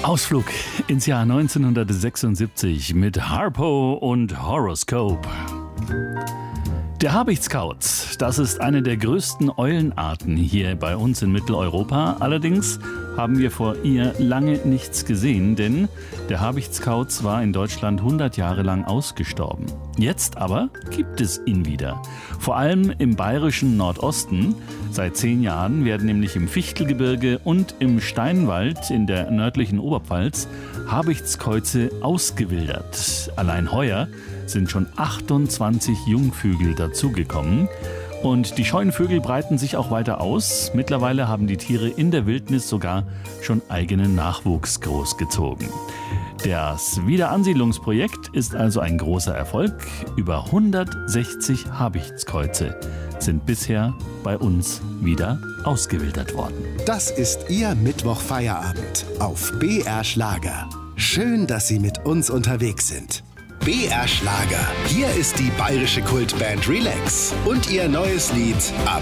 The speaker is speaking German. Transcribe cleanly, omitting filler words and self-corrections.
Ausflug ins Jahr 1976 mit Harpo und Horoscope. Der Habichtskauz, das ist eine der größten Eulenarten hier bei uns in Mitteleuropa. Allerdings haben wir vor ihr lange nichts gesehen, denn der Habichtskauz war in Deutschland 100 Jahre lang ausgestorben. Jetzt aber gibt es ihn wieder. Vor allem im bayerischen Nordosten. Seit 10 Jahren werden nämlich im Fichtelgebirge und im Steinwald in der nördlichen Oberpfalz Habichtskäuze ausgewildert. Allein heuer sind schon 28 Jungvögel dazugekommen. Und die scheuen Vögel breiten sich auch weiter aus. Mittlerweile haben die Tiere in der Wildnis sogar schon eigenen Nachwuchs großgezogen. Das Wiederansiedlungsprojekt ist also ein großer Erfolg. Über 160 Habichtskäuze sind bisher bei uns wieder ausgewildert worden. Das ist Ihr Mittwochfeierabend auf BR Schlager. Schön, dass Sie mit uns unterwegs sind. BR Schlager. Hier ist die bayerische Kultband Relax und ihr neues Lied Ab